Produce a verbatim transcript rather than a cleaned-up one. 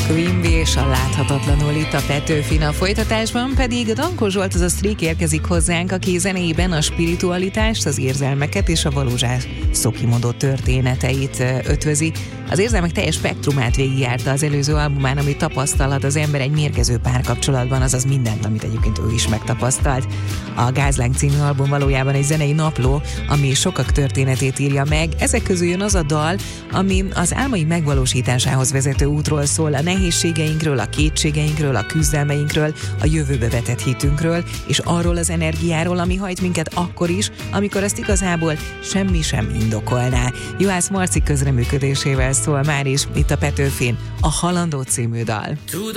Queen Bee és a Láthatatlanul itt a Petőfin, a folytatásban pedig Danko Zsolt, az a Streak érkezik hozzánk, aki zenéjében a spiritualitást, az érzelmeket és a valóság szokimondott történeteit ötvözi. Az érzelmek teljes spektrumát végigjárta az előző albumán, amit tapasztalhat az ember egy mérgező párkapcsolatban, azaz mindent, amit egyébként ő is megtapasztalt. A Gázláng című album valójában egy zenei napló, ami sokak történetét írja meg. Ezek közül jön az a dal, ami az álmai megvalósításához vezető útról szól, a nehézségeinkről, a kétségeinkről, a küzdelmeinkről, a jövőbe vetett hitünkről, és arról az energiáról, ami hajt minket akkor is, amikor azt igazából semmi sem indokolná. Juhász Marci közreműködésével szól már is itt a Petőfin a Halandó című dal.